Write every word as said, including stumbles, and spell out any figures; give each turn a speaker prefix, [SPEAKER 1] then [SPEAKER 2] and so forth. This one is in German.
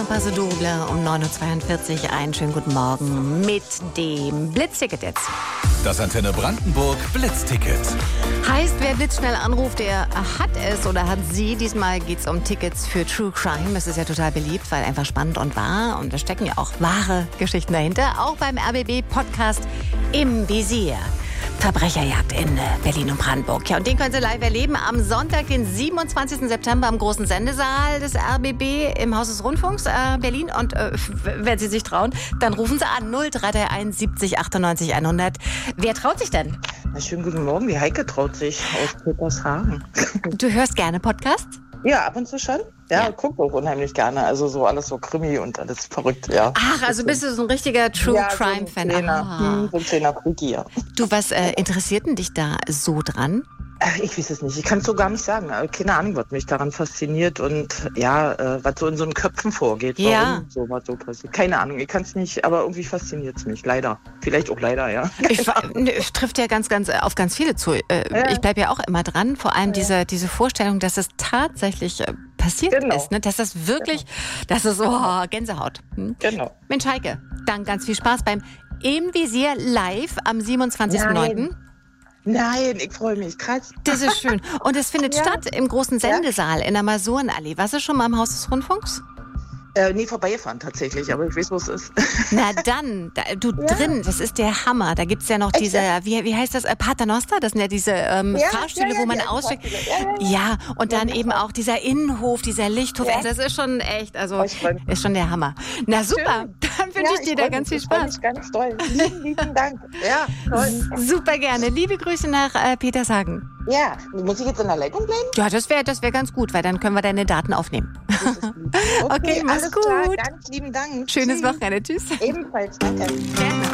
[SPEAKER 1] Paso Doble um neun Uhr zweiundvierzig. Einen schönen guten Morgen mit dem Blitzticket jetzt.
[SPEAKER 2] Das Antenne Brandenburg Blitzticket.
[SPEAKER 1] Heißt, wer blitzschnell anruft, der hat es oder hat sie. Diesmal geht es um Tickets für True Crime. Das ist ja total beliebt, weil einfach spannend und wahr. Und da stecken ja auch wahre Geschichten dahinter. Auch beim R B B-Podcast Im Visier. Verbrecherjagd in Berlin und Brandenburg. Ja, und den können Sie live erleben am Sonntag, den siebenundzwanzigsten September im großen Sendesaal des R B B im Haus des Rundfunks äh, Berlin. Und äh, wenn Sie sich trauen, dann rufen Sie an null drei drei eins siebzig achtundneunzig hundert. Wer traut sich denn?
[SPEAKER 3] Na, schönen guten Morgen, die Heike traut sich aus Petershagen.
[SPEAKER 1] Du hörst gerne Podcasts?
[SPEAKER 3] Ja, ab und zu schon. Ja,
[SPEAKER 1] Ja.
[SPEAKER 3] guck auch unheimlich gerne. Also so alles so Krimi und alles verrückt, ja.
[SPEAKER 1] Ach, also bist du so ein richtiger True
[SPEAKER 3] ja,
[SPEAKER 1] Crime-Fan.
[SPEAKER 3] So ein kleiner,
[SPEAKER 1] Ah.
[SPEAKER 3] hm, so ein kleiner Freaky, ja.
[SPEAKER 1] Du, was äh, interessiert denn dich da so dran?
[SPEAKER 3] Ach, ich weiß es nicht. Ich kann es so gar nicht sagen. Aber keine Ahnung, was mich daran fasziniert und ja, äh, was so in so einen Köpfen vorgeht.
[SPEAKER 1] Ja.
[SPEAKER 3] Warum so was so passiert. Keine Ahnung, ich kann es nicht, aber irgendwie fasziniert es mich. Leider. Vielleicht auch leider, ja.
[SPEAKER 1] Ich, ne, es trifft ja ganz, ganz auf ganz viele zu. Äh,
[SPEAKER 3] Ja.
[SPEAKER 1] Ich bleibe ja auch immer dran. Vor allem diese, diese Vorstellung, dass es tatsächlich äh, passiert
[SPEAKER 3] Genau.
[SPEAKER 1] ist. Ne? Dass das wirklich, das ist oh, Gänsehaut. Hm?
[SPEAKER 3] Genau.
[SPEAKER 1] Mensch, Heike, dann ganz viel Spaß beim Im Visier live am siebenundzwanzigsten neunten
[SPEAKER 3] Nein, ich freue mich. Krass.
[SPEAKER 1] Das ist schön. Und es findet
[SPEAKER 3] Ja.
[SPEAKER 1] statt im großen Sendesaal in der Masurenallee. Warst du schon mal im Haus des Rundfunks?
[SPEAKER 3] Äh, nie vorbeigefahren tatsächlich, aber ich weiß, wo es ist.
[SPEAKER 1] Na dann, da, du
[SPEAKER 3] Ja.
[SPEAKER 1] drin, das ist der Hammer. Da gibt's ja noch
[SPEAKER 3] Echt,
[SPEAKER 1] diese, wie, wie heißt das, äh, Paternoster? Das sind ja diese ähm,
[SPEAKER 3] Ja,
[SPEAKER 1] Fahrstühle,
[SPEAKER 3] ja, ja,
[SPEAKER 1] wo man
[SPEAKER 3] die
[SPEAKER 1] aussteigt.
[SPEAKER 3] Fahrstühle. Ja, ja, ja.
[SPEAKER 1] Ja, und dann
[SPEAKER 3] Ja,
[SPEAKER 1] eben auch dieser Innenhof, dieser Lichthof.
[SPEAKER 3] Ja.
[SPEAKER 1] Also das ist schon echt, also
[SPEAKER 3] Oh, ich freu mich.
[SPEAKER 1] ist schon der Hammer. Na super,
[SPEAKER 3] Schön.
[SPEAKER 1] dann wünsche
[SPEAKER 3] Ja,
[SPEAKER 1] ich dir da
[SPEAKER 3] freu
[SPEAKER 1] ganz viel
[SPEAKER 3] mich, ich freu
[SPEAKER 1] Spaß.
[SPEAKER 3] mich ganz doll. Lieben, lieben Dank. Ja, toll.
[SPEAKER 1] Super gerne. Liebe Grüße nach äh, Petershagen.
[SPEAKER 3] Ja, muss ich jetzt in der Leitung bleiben?
[SPEAKER 1] Ja, das wäre das wär ganz gut, weil dann können wir deine Daten aufnehmen. Okay, mach's
[SPEAKER 3] alles klar,
[SPEAKER 1] gut.
[SPEAKER 3] ganz lieben Dank.
[SPEAKER 1] Schönes
[SPEAKER 3] Tschüss.
[SPEAKER 1] Wochenende. Tschüss.
[SPEAKER 3] Ebenfalls, danke.
[SPEAKER 1] Gerne.